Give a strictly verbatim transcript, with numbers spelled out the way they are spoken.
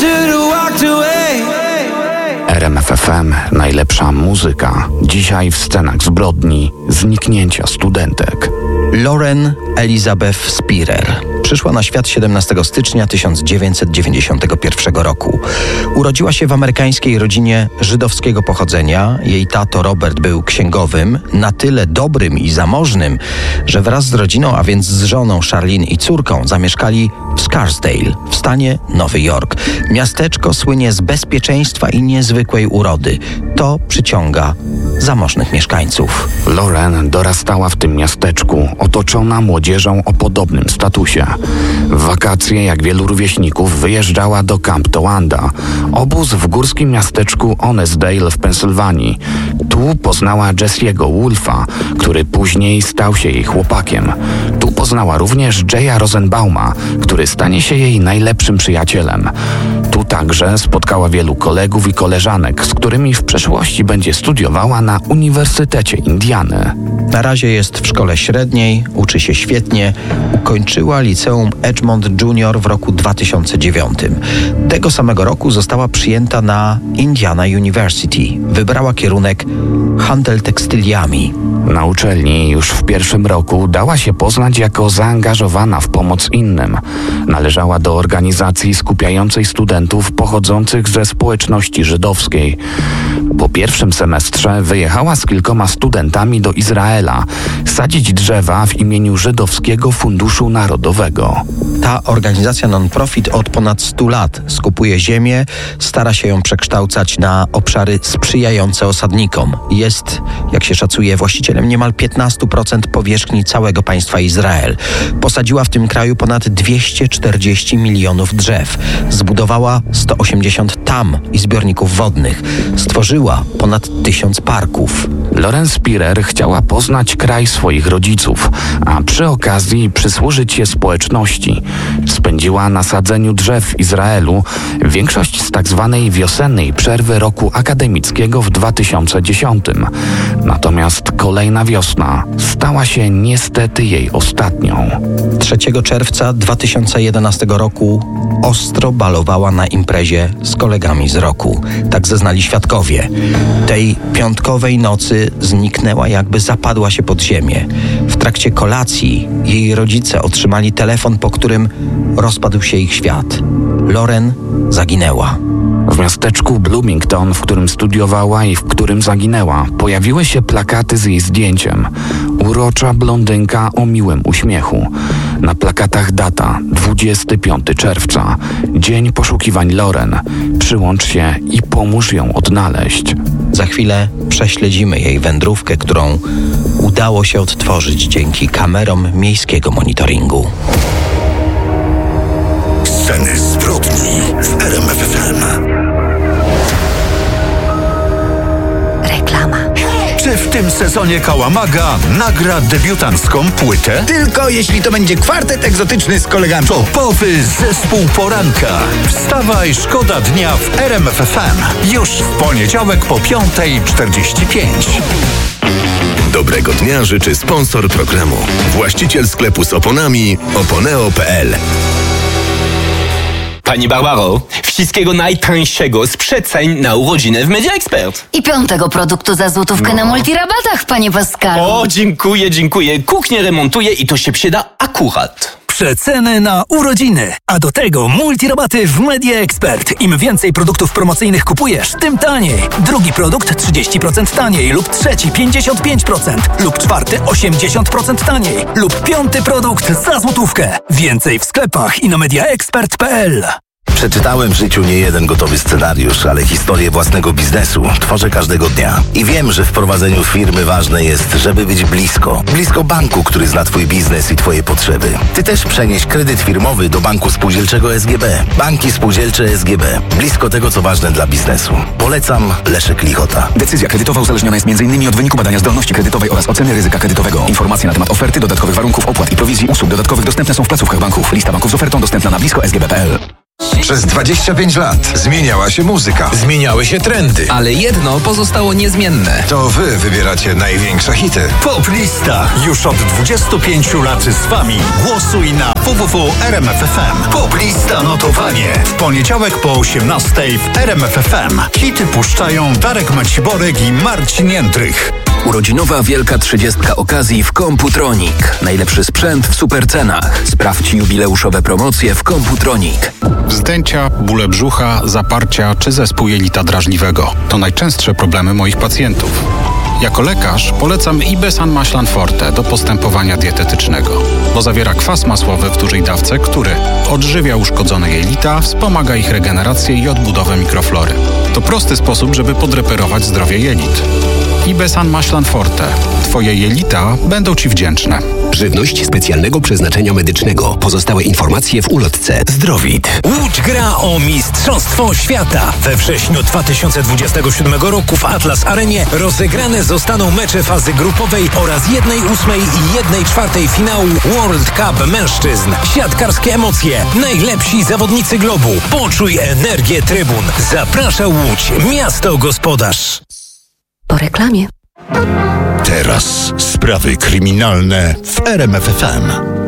should've walked away. R M F F M, najlepsza muzyka. Dzisiaj w scenach zbrodni, zniknięcia studentek. Lauren Elizabeth Spirer przyszła na świat siedemnastego stycznia tysiąc dziewięćset dziewięćdziesiątego pierwszego roku. Urodziła się w amerykańskiej rodzinie żydowskiego pochodzenia. Jej tato Robert był księgowym, na tyle dobrym i zamożnym, że wraz z rodziną, a więc z żoną Charlene i córką, zamieszkali w Scarsdale w stanie Nowy Jork. Miasteczko słynie z bezpieczeństwa i niezwykłej urody. To przyciąga zamożnych mieszkańców. Lauren dorastała w tym miasteczku, otoczona młodzieżą o podobnym statusie. W wakacje, jak wielu rówieśników, wyjeżdżała do Camp Towanda, obóz w górskim miasteczku Honesdale w Pensylwanii. Tu poznała Jesse'ego Wolfa, który później stał się jej chłopakiem. Tu poznała również Jaya Rosenbauma, który stanie się jej najlepszym przyjacielem. Tu także spotkała wielu kolegów i koleżanek, z którymi w przeszłości będzie studiowała na Uniwersytecie Indiany. Na razie jest w szkole średniej, uczy się świetnie, ukończyła liceum Edgemont Junior w roku dwa tysiące dziewiątym. Tego samego roku została przyjęta na Indiana University. Wybrała kierunek handel tekstyliami. Na uczelni już w pierwszym roku dała się poznać jako zaangażowana w pomoc innym. Należała do organizacji skupiającej studentów pochodzących ze społeczności żydowskiej. Po pierwszym semestrze wyjechała z kilkoma studentami do Izraela sadzić drzewa w imieniu Żydowskiego Funduszu Narodowego. Ta organizacja non-profit od ponad stu lat skupuje ziemię, stara się ją przekształcać na obszary sprzyjające osadnikom. Jest, jak się szacuje, właścicielem niemal piętnaście procent powierzchni całego państwa Izrael. Posadziła w tym kraju ponad dwieście czterdzieści milionów drzew. Zbudowała sto osiemdziesiąt tam i zbiorników wodnych. Stworzyła ponad tysiąc parków. Lauren Spirer chciała poznać kraj swoich rodziców, a przy okazji przysłużyć się społeczności. Spędziła na sadzeniu drzew w Izraelu większość z tak zwanej wiosennej przerwy roku akademickiego w dwa tysiące dziesiątym. Natomiast kolejna wiosna stała się niestety jej ostatnią. trzeciego czerwca dwa tysiące jedenastego roku ostro balowała na imprezie z kolegami z roku. Tak zeznali świadkowie. Tej piątkowej nocy zniknęła, jakby zapadła się pod ziemię. W trakcie kolacji jej rodzice otrzymali telefon, po którym rozpadł się ich świat. Lauren zaginęła. W miasteczku Bloomington, w którym studiowała i w którym zaginęła, pojawiły się plakaty z jej zdjęciem. Urocza blondynka o miłym uśmiechu. Na plakatach data dwudziestego piątego czerwca, dzień poszukiwań Lauren. Przyłącz się i pomóż ją odnaleźć. Za chwilę prześledzimy jej wędrówkę, którą udało się odtworzyć dzięki kamerom miejskiego monitoringu. Sceny zbrodni w R M F F M. Reklama. Czy w tym sezonie Kałamaga nagra debiutancką płytę? Tylko jeśli to będzie kwartet egzotyczny z kolegami. Topowy zespół poranka. Wstawaj, szkoda dnia w R M F F M. Już w poniedziałek po piątej czterdzieści pięć. Dobrego dnia życzy sponsor programu. Właściciel sklepu z oponami oponeo kropka p l. Pani Barbaro, wszystkiego najtańszego z przeceń na urodziny w Media Expert. I piątego produktu za złotówkę no. na multirabatach, panie Pascalu. O, dziękuję, dziękuję. Kuchnię remontuję i to się przyda akurat. Przeceny na urodziny, a do tego multirabaty w Media Expert. Im więcej produktów promocyjnych kupujesz, tym taniej. Drugi produkt trzydzieści procent taniej lub trzeci pięćdziesiąt pięć procent lub czwarty osiemdziesiąt procent taniej lub piąty produkt za złotówkę. Więcej w sklepach i na mediaexpert kropka p l. Przeczytałem w życiu nie jeden gotowy scenariusz, ale historię własnego biznesu tworzę każdego dnia. I wiem, że w prowadzeniu firmy ważne jest, żeby być blisko. Blisko banku, który zna twój biznes i twoje potrzeby. Ty też przenieś kredyt firmowy do Banku Spółdzielczego S G B. Banki Spółdzielcze S G B. Blisko tego, co ważne dla biznesu. Polecam Leszek Lichota. Decyzja kredytowa uzależniona jest między innymi od wyniku badania zdolności kredytowej oraz oceny ryzyka kredytowego. Informacje na temat oferty, dodatkowych warunków, opłat i prowizji usług dodatkowych dostępne są w placówkach banków. Lista banków z ofertą dostępna na blisko s g b kropka p l. Przez dwadzieścia pięć lat zmieniała się muzyka. Zmieniały się trendy. Ale jedno pozostało niezmienne. To wy wybieracie największe hity. Poplista. Już od dwudziestu pięciu lat z wami. Głosuj na w w w kropka r m f f m. Poplista notowanie. W poniedziałek po osiemnastej w R M F F M. Hity puszczają Darek Maciborek i Marcin Jędrych. Urodzinowa wielka trzydziestka okazji w Komputronik. Najlepszy sprzęt w supercenach. Sprawdź jubileuszowe promocje w Komputronik. Wzdęcia, bóle brzucha, zaparcia czy zespół jelita drażliwego. To najczęstsze problemy moich pacjentów. Jako lekarz polecam Ibesan Maślan Forte do postępowania dietetycznego, bo zawiera kwas masłowy w dużej dawce, który odżywia uszkodzone jelita, wspomaga ich regenerację i odbudowę mikroflory. To prosty sposób, żeby podreperować zdrowie jelit. Ibesan Maślan Forte. Twoje jelita będą Ci wdzięczne. Żywność specjalnego przeznaczenia medycznego. Pozostałe informacje w ulotce. Zdrowit. Łódź gra o Mistrzostwo Świata. We wrześniu dwa tysiące dwudziestego siódmego roku w Atlas Arenie rozegrane zostaną mecze fazy grupowej oraz jednej ósmej i jednej czwartej finału World Cup mężczyzn. Siatkarskie emocje. Najlepsi zawodnicy globu. Poczuj energię trybun. Zaprasza Łódź. Miasto gospodarz. Po reklamie. Teraz sprawy kryminalne w R M F F M.